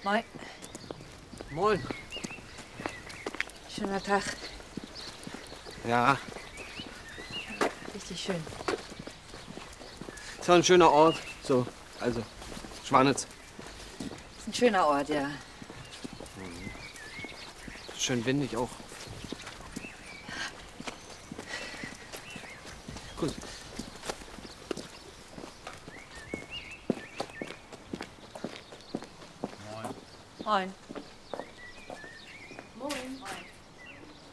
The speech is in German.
Moin. Moin. Schöner Tag. Ja, Richtig schön. ist auch ein schöner Ort. So, also, Schwanitz. Ist ein schöner Ort, ja. Schön windig auch. Gut. Moin.